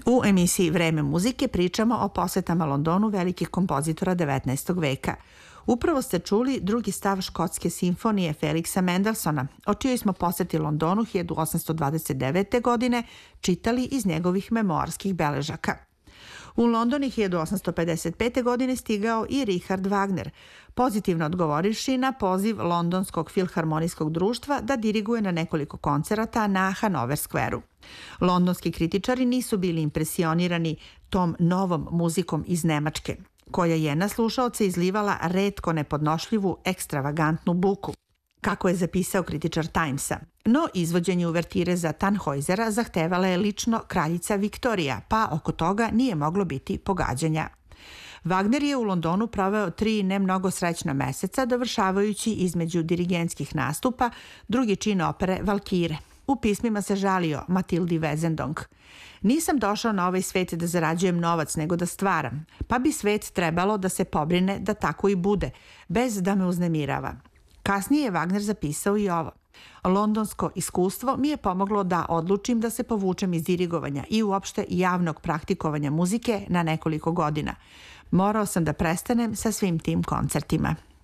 U emisiji Vreme muzike pričamo o posetama Londonu velikih kompozitora 19. veka. Upravo ste čuli drugi stav škotske simfonije Felixa Mendelssohna, o čijoj smo poseti Londonu 1829. godine čitali iz njegovih memoarskih beležaka. U London je 1855. godine stigao i Richard Wagner, pozitivno odgovorivši na poziv Londonskog filharmonijskog društva da diriguje na nekoliko koncerata na Hanover skveru. Londonski kritičari nisu bili impresionirani tom novom muzikom iz Nemačke, koja je na slušaoce izlivala retko nepodnošljivu, ekstravagantnu buku, kako je zapisao kritičar Timesa. No, izvođenje uvertire za Tannhäusera zahtevala je lično kraljica Viktorija, pa oko toga nije moglo biti pogađanja. Wagner je u Londonu proveo 3 ne mnogo srećna meseca, dovršavajući između dirigentskih nastupa drugi čin opere Valkire. U pismima se žalio Matildi Wesendonck. Nisam došao na ovaj svet da zarađujem novac, nego da stvaram, pa bi svet trebalo da se pobrine da tako i bude, bez da me uznemirava. Kasnije je Wagner zapisao i ovo. Londonsko iskustvo mi je pomoglo da odlučim da se povučem iz dirigovanja i uopšte javnog praktikovanja muzike na nekoliko godina. Morao sam da prestanem sa svim tim koncertima.